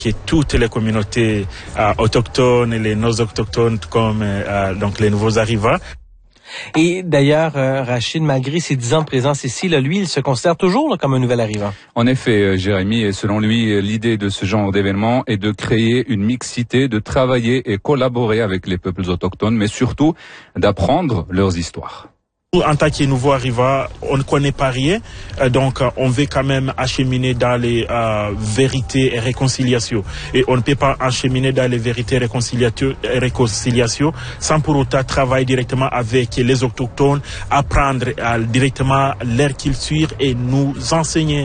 que toutes les communautés autochtones et les non-autochtones comme donc les nouveaux arrivants. Et d'ailleurs, Rachid, malgré ses 10 ans de présence ici, là, lui, il se considère toujours là, comme un nouvel arrivant. En effet, Jérémy, et selon lui, l'idée de ce genre d'événement est de créer une mixité, de travailler et collaborer avec les peuples autochtones, mais surtout d'apprendre leurs histoires. En tant que nouveau arrivant, on ne connaît pas rien, donc on veut quand même acheminer dans les vérités et réconciliations. Et on ne peut pas acheminer dans les vérités et réconciliations sans pour autant travailler directement avec les autochtones, apprendre directement leur culture et nous enseigner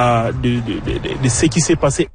de ce qui s'est passé.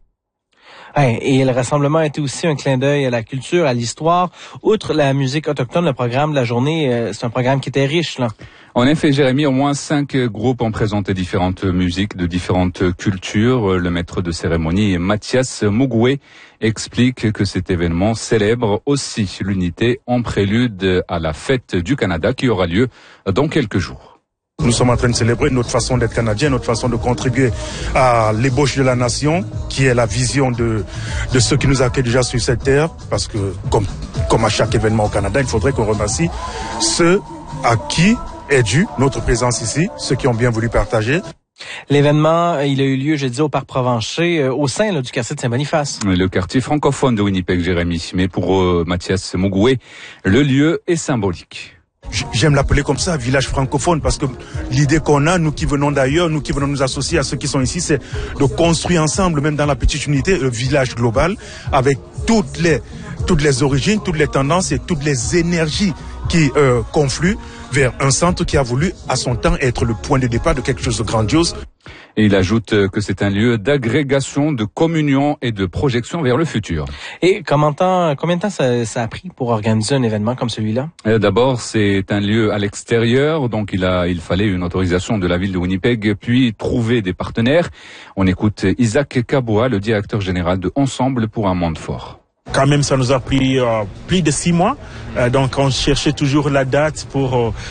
Et le rassemblement était aussi un clin d'œil à la culture, à l'histoire. Outre la musique autochtone, le programme de la journée, c'est un programme qui était riche, là. En effet, Jérémy, au moins 5 groupes ont présenté différentes musiques de différentes cultures. Le maître de cérémonie, Mathias Mugwe, explique que cet événement célèbre aussi l'unité en prélude à la fête du Canada qui aura lieu dans quelques jours. Nous sommes en train de célébrer notre façon d'être Canadien, notre façon de contribuer à l'ébauche de la nation, qui est la vision de ceux qui nous accueillent déjà sur cette terre, parce que comme à chaque événement au Canada, il faudrait qu'on remercie ceux à qui est due notre présence ici, ceux qui ont bien voulu partager. L'événement, il a eu lieu jeudi au Parc Provencher, au sein là, du quartier de Saint-Boniface. Le quartier francophone de Winnipeg, Jérémy. Mais pour Mathias Mugwe, le lieu est symbolique. J'aime l'appeler comme ça, village francophone, parce que l'idée qu'on a, nous qui venons d'ailleurs, nous qui venons nous associer à ceux qui sont ici, c'est de construire ensemble, même dans la petite unité, le village global, avec toutes les origines, toutes les tendances et toutes les énergies qui confluent vers un centre qui a voulu, à son temps, être le point de départ de quelque chose de grandiose. Et il ajoute que c'est un lieu d'agrégation, de communion et de projection vers le futur. Et combien de temps ça a pris pour organiser un événement comme celui-là? D'abord, c'est un lieu à l'extérieur, donc il fallait une autorisation de la ville de Winnipeg, puis trouver des partenaires. On écoute Isaac Kaboa, le directeur général de Ensemble pour un monde fort. Quand même, ça nous a pris plus de 6 mois. Donc, on cherchait toujours la date pour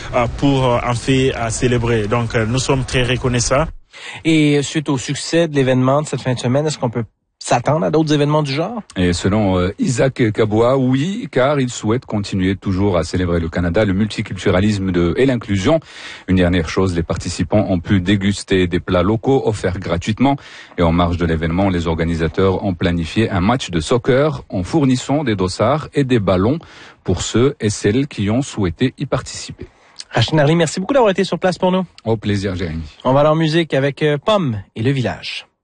en fait célébrer. Donc, nous sommes très reconnaissants. Et suite au succès de l'événement de cette fin de semaine, est-ce qu'on peut s'attendre à d'autres événements du genre? Et selon Isaac Kaboa, oui, car il souhaite continuer toujours à célébrer le Canada, le multiculturalisme et l'inclusion. Une dernière chose, les participants ont pu déguster des plats locaux offerts gratuitement. Et en marge de l'événement, les organisateurs ont planifié un match de soccer en fournissant des dossards et des ballons pour ceux et celles qui ont souhaité y participer. Rachid Narli, merci beaucoup d'avoir été sur place pour nous. Au plaisir, Jérémy. On va aller en musique avec Pomme et le village.